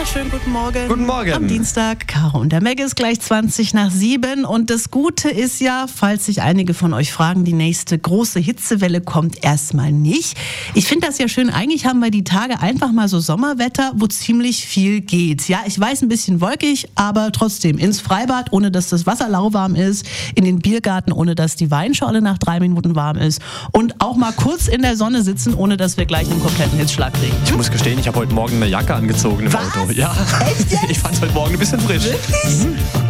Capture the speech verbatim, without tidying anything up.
wunderschönen guten Morgen. Guten Morgen. Am Dienstag, Caro und der Meg ist gleich zwanzig nach sieben. Und das Gute ist ja, falls sich einige von euch fragen, die nächste große Hitzewelle kommt erstmal nicht. Ich finde das ja schön. Eigentlich haben wir die Tage einfach mal so Sommerwetter, wo ziemlich viel geht. Ja, ich weiß, ein bisschen wolkig, aber trotzdem ins Freibad, ohne dass das Wasser lauwarm ist, in den Biergarten, ohne dass die Weinschorle nach drei Minuten warm ist und auch mal kurz in der Sonne sitzen, ohne dass wir gleich einen kompletten Hitzschlag kriegen. Ich muss gestehen, ich habe heute Morgen eine Jacke angezogen im Was? Auto. Ja. Echt jetzt? Ich fand es heute Morgen ein bisschen frisch. Wirklich? Mhm.